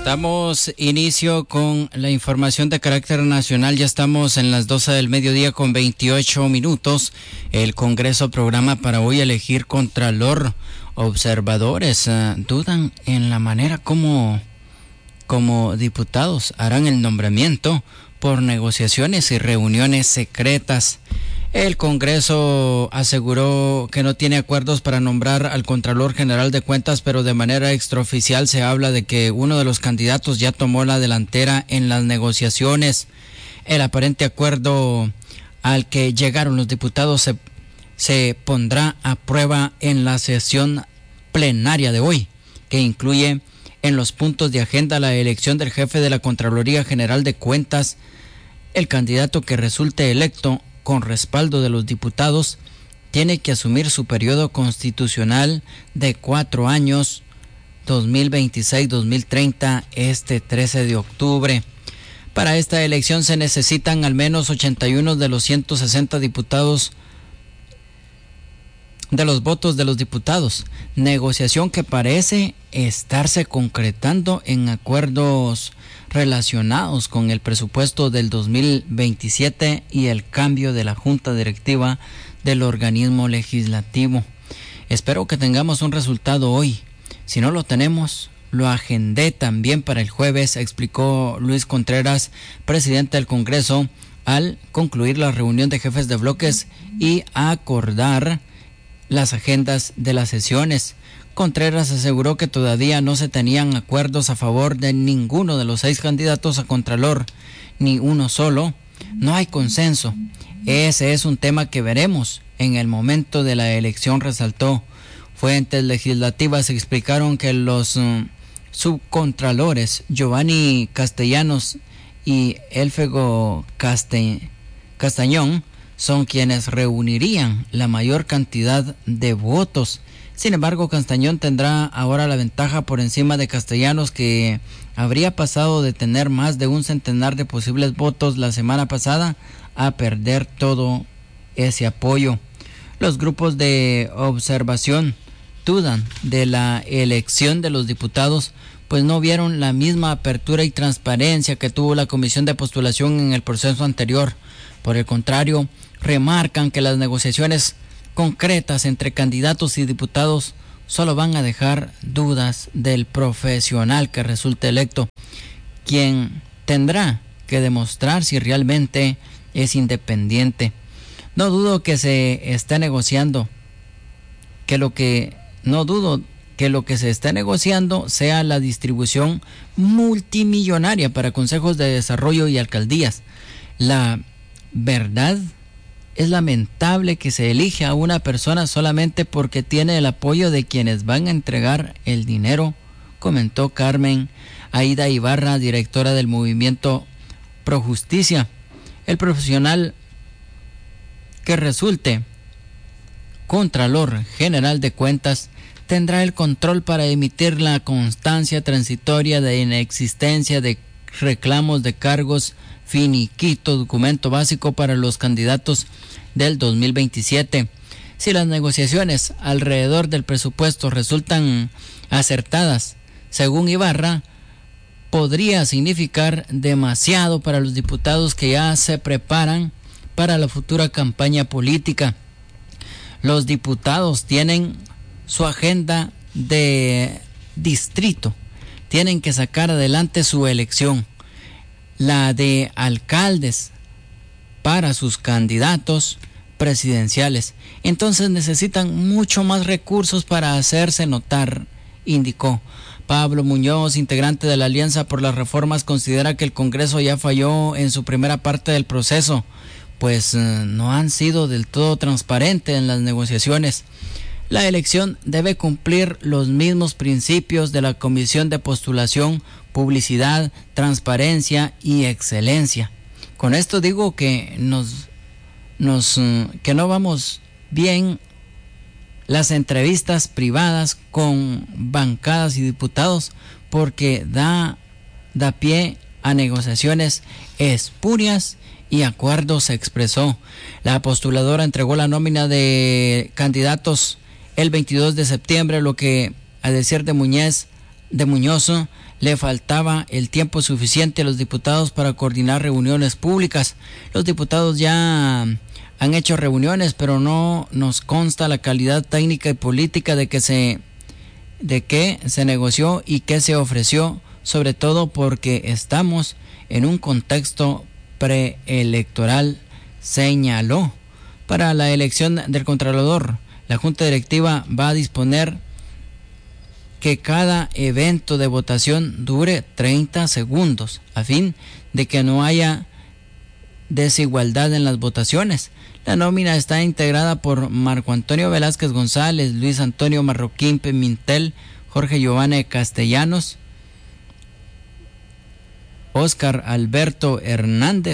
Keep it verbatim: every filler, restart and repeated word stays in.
Damos inicio con la información de carácter nacional. Ya estamos en las doce del mediodía con veintiocho minutos. El Congreso programa para hoy elegir contralor. Observadores uh, dudan en la manera como, como diputados harán el nombramiento por negociaciones y reuniones secretas. El Congreso aseguró que no tiene acuerdos para nombrar al Contralor General de Cuentas, pero de manera extraoficial se habla de que uno de los candidatos ya tomó la delantera en las negociaciones. El aparente acuerdo al que llegaron los diputados se, se pondrá a prueba en la sesión plenaria de hoy, que incluye en los puntos de agenda la elección del jefe de la Contraloría General de Cuentas. El candidato que resulte electo con respaldo de los diputados tiene que asumir su periodo constitucional de cuatro años, dos mil veintiséis a dos mil treinta, este trece de octubre. Para esta elección se necesitan al menos ochenta y uno de los ciento sesenta diputados de los votos de los diputados, negociación que parece estarse concretando en acuerdos relacionados con el presupuesto del dos mil veintisiete y el cambio de la junta directiva del organismo legislativo. Espero que tengamos un resultado hoy. Si no lo tenemos, lo agendé también para el jueves, explicó Luis Contreras, presidente del Congreso, al concluir la reunión de jefes de bloques y acordar las agendas de las sesiones. Contreras aseguró que todavía no se tenían acuerdos a favor de ninguno de los seis candidatos a Contralor, ni uno solo. No hay consenso. Ese es un tema que veremos en el momento de la elección, resaltó. Fuentes legislativas explicaron que los um, subcontralores Giovanni Castellanos y Elfego Caste- Castañón son quienes reunirían la mayor cantidad de votos. Sin embargo, Castañón tendrá ahora la ventaja por encima de Castellanos, que habría pasado de tener más de un centenar de posibles votos la semana pasada a perder todo ese apoyo. Los grupos de observación dudan de la elección de los diputados, pues no vieron la misma apertura y transparencia que tuvo la comisión de postulación en el proceso anterior. Por el contrario, remarcan que las negociaciones concretas entre candidatos y diputados solo van a dejar dudas del profesional que resulte electo, quien tendrá que demostrar si realmente es independiente. No dudo que se esté negociando, que lo que no dudo que lo que se está negociando sea la distribución multimillonaria para consejos de desarrollo y alcaldías. La verdad, es lamentable que se elige a una persona solamente porque tiene el apoyo de quienes van a entregar el dinero, comentó Carmen Aida Ibarra, directora del movimiento Pro Justicia. El profesional que resulte Contralor General de Cuentas tendrá el control para emitir la constancia transitoria de inexistencia de reclamos de cargos, finiquito, documento básico para los candidatos del dos mil veintisiete. Si las negociaciones alrededor del presupuesto resultan acertadas, según Ibarra, podría significar demasiado para los diputados que ya se preparan para la futura campaña política. Los diputados tienen su agenda de distrito, tienen que sacar adelante su elección, la de alcaldes para sus candidatos presidenciales. Entonces necesitan mucho más recursos para hacerse notar, indicó. Pablo Muñoz, integrante de la Alianza por las Reformas, considera que el Congreso ya falló en su primera parte del proceso, pues eh, no han sido del todo transparentes en las negociaciones. La elección debe cumplir los mismos principios de la Comisión de Postulación, publicidad, transparencia y excelencia. Con esto digo que nos, nos que no vamos bien las entrevistas privadas con bancadas y diputados, porque da, da pie a negociaciones espurias y acuerdos, se expresó. La postuladora entregó la nómina de candidatos el veintidós de septiembre, lo que, a decir de Muñez, de Muñoz le faltaba el tiempo suficiente a los diputados para coordinar reuniones públicas. Los diputados ya han hecho reuniones, pero no nos consta la calidad técnica y política de que se de qué se negoció y qué se ofreció, sobre todo porque estamos en un contexto preelectoral, señaló. Para la elección del Contralor, la Junta Directiva va a disponer que cada evento de votación dure treinta segundos, a fin de que no haya desigualdad en las votaciones. La nómina está integrada por Marco Antonio Velázquez González, Luis Antonio Marroquín Pimentel, Jorge Giovanni Castellanos, Óscar Alberto Hernández,